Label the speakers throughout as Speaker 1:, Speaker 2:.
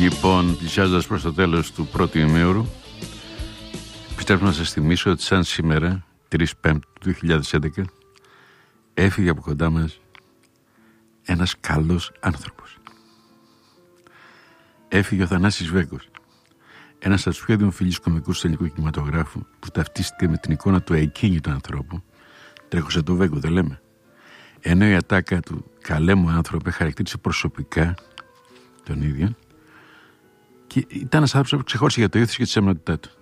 Speaker 1: Λοιπόν, πλησιάζοντας προς το τέλος του πρώτου ημίωρου, επιτρέψτε να σας θυμίσω ότι σαν σήμερα, 3 Πέμπτου του 2011, έφυγε από κοντά μας ένας καλός άνθρωπος. Έφυγε ο Θανάσης Βέγκος, ένας από τους πιο δημοφιλείς κωμικούς του ελληνικού κινηματογράφου, που ταυτίστηκε με την εικόνα του αεκίνητου ανθρώπου. Τρέχωσε το Βέγκο, δεν λέμε. Ενώ η ατάκα του «καλέ μου άνθρωπε» χαρακτήρισε προσωπικά τον ίδιο, και ήταν ένας άνθρωπος που ξεχώρισε για το ήθος και τη σεμνότητά του.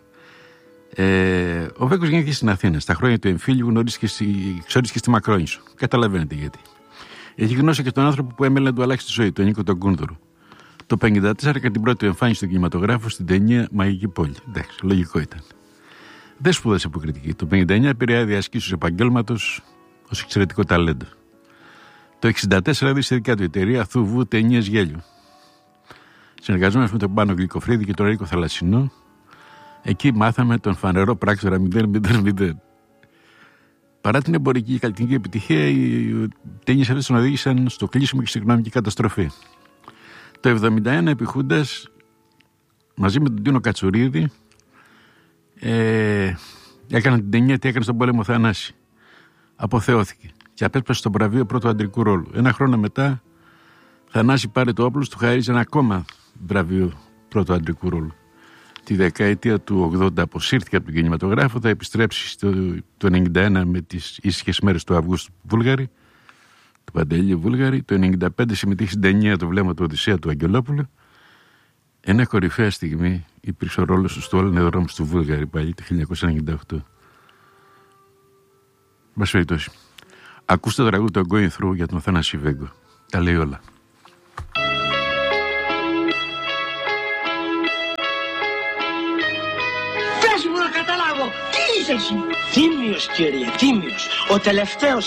Speaker 1: Ο Βέγκος γεννήθηκε στην Αθήνα. Στα χρόνια του εμφύλιου γνωρίστηκε στη Μακρόνησο. Καταλαβαίνετε γιατί. Έχει γνώσει και τον άνθρωπο που έμελε να του αλλάξει τη ζωή, τον Νίκο τον Κούνδωρο. Το 1954 έκανε την πρώτη του εμφάνιση στον κινηματογράφο στην ταινία Μαγική Πόλη. Εντάξει, λογικό ήταν. Δεν σπούδασε υποκριτική. Το 1959 πήρε άδεια ασκήσεως επαγγέλματος ως εξαιρετικό ταλέντο. Το 1964 έδωσε στη δικιά του εταιρεία Θουβού Ταινίες Γέλιο. Συνεργαζόμενος με τον Πάνο Γλυκοφρίδη και τον Ρίκο Θαλασσινό, εκεί μάθαμε τον φανερό πράκτορα 000. Παρά την εμπορική και καλλιτεχνική επιτυχία, οι ταινίες αυτές τον οδήγησαν στο κλείσιμο και στην οικονομική καταστροφή. Το 1971 επιχούντας, μαζί με τον Τίνο Κατσουρίδη, έκανε την ταινία «Τι έκανε στον πόλεμο Θανάση». Αποθεώθηκε και απέσπασε στο βραβείο πρώτου αντρικού ρόλου. Ένα χρόνο μετά, Θανάση πάρε το όπλο, του χάριζε ένα ακόμα βραβείο πρώτου αντρικού ρόλου. Τη δεκαετία του 80 αποσύρθηκε από τον κινηματογράφο, θα επιστρέψει το 1991 με τις ήσυχες μέρες του Αυγούστου Βούλγαρη, του Παντελή Βούλγαρη. Το 1995 συμμετείχε στην ταινία «Το βλέμμα του Οδυσσέα» του Αγγελόπουλου. Ένα κορυφαία στιγμή υπήρξε ο ρόλος του στο «Όλο είναι δρόμος» του Βούλγαρη πάλι το 1998. Μας περιπτώσει. Ακούστε το τραγούδι του Going Through για τον Θανάση Βέγκο. Τα λέει όλα.
Speaker 2: Πες μου να καταλάβω, τι είσαι εσύ? Τίμιος, κύριε, τίμιος. Ο τελευταίος